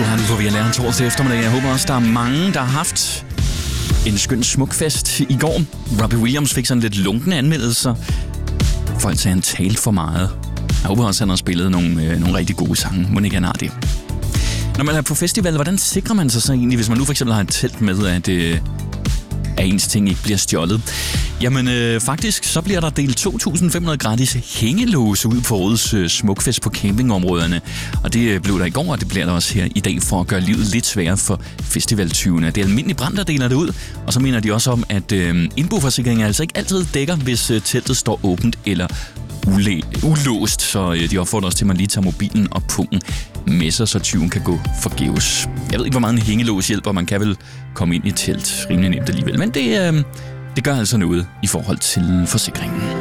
Du har den på VLR torsdag eftermiddag. Jeg håber også, der er mange, der har haft en skøn smukfest i går. Robbie Williams fik sådan lidt lunkne anmeldelser. Folk sagde, han talte for meget. Jeg håber også, han har spillet nogle rigtig gode sange. Må ikke han har det. Når man er på festival, hvordan sikrer man sig så egentlig, hvis man nu for eksempel har et telt med, at ens ting ikke bliver stjålet? Jamen faktisk, så bliver der delt 2.500 gratis hængelåse ud på årets smukfest på campingområderne. Og det blev der i går, og det bliver der også her i dag for at gøre livet lidt sværere for festivaltyvene. Det er almindelige brand, der deler det ud, og så mener de også om, at indboforsikringen altså ikke altid dækker, hvis teltet står åbent eller ulåst. Så de opfordrer os til, at man lige tager mobilen og pungen med sig, så tyven kan gå forgæves. Jeg ved ikke, hvor meget en hængelås hjælper. Man kan vel komme ind i telt rimelig nemt alligevel, men det gør altså noget i forhold til forsikringen.